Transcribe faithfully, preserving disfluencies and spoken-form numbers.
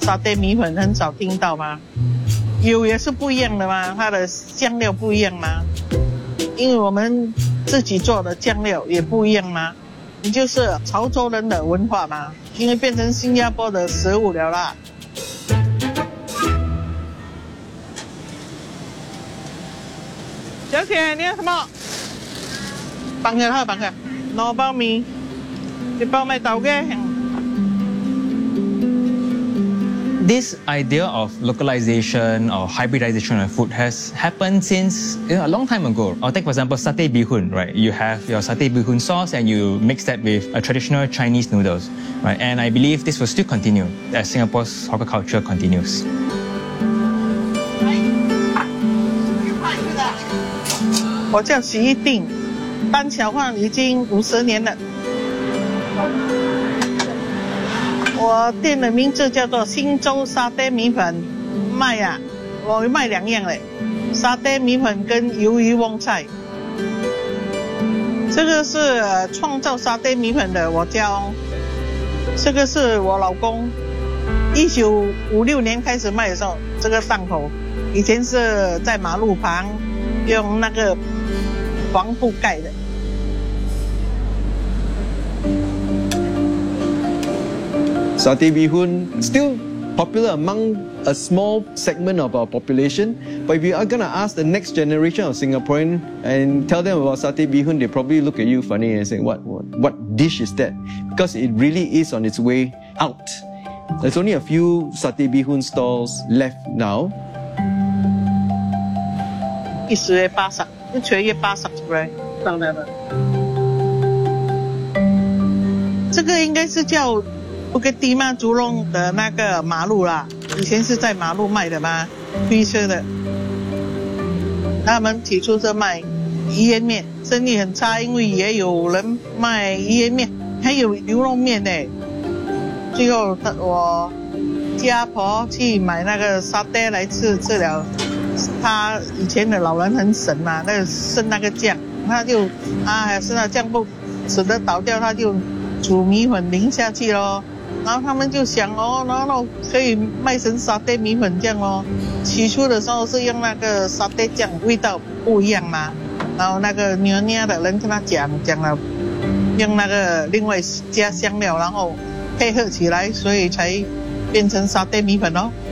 沙爹米粉很少听到吗？油也是不一样的吗？它的酱料不一样吗？因为我们自己做的酱料也不一样吗？你就是潮州人的文化嘛，因为变成新加坡的食物了啦。小姐，你要什么？放下它，放下。糯包米，一包麦豆嘅。 This idea of localization or hybridization of food has happened since you know, a long time ago. I'll take for example satay bee hoon, right? You have your satay bee hoon sauce and you mix that with a traditional Chinese noodles, right? And I believe this will still continue as Singapore's hawker culture continues. 我叫徐一定，当小贩已经五十年了。我店的名字叫做新洲沙爹米粉，卖啊，我卖两样嘞，沙爹米粉跟鱿鱼旺菜。这个是创造沙爹米粉的，我叫，这个是我老公，一九五六年开始卖的时候，这个档口以前是在马路旁用那个黄布盖的。 Satay bee hoon still popular among a small segment of our population, but if you are going to ask the next generation of Singaporean and tell them about satay bee hoon, they probably look at you funny and say, what, what, what dish is that? Because it really is on its way out. There's only a few satay bee hoon stalls left now. 一时月八十，一全月八十出来，上来了。这个应该是叫Bukit Timah猪肉的那个马路啦，以前是在马路卖的嘛，推车的。他们提出是卖鱼圆面，生意很差，因为也有人卖鱼圆面，还有牛肉面呢。最后我家婆去买那个沙爹来吃，吃了。他以前的老人很省嘛，那个剩那个酱，他就啊剩那酱不吃得倒掉，他就煮米粉淋下去咯。然后他们就想哦，然后可以卖成沙爹米粉这样哦。起初的时候是用那个沙爹酱，味道不一样嘛。然后那个牛捏的人跟他讲讲了，用那个另外加香料，然后配合起来，所以才变成沙爹米粉哦。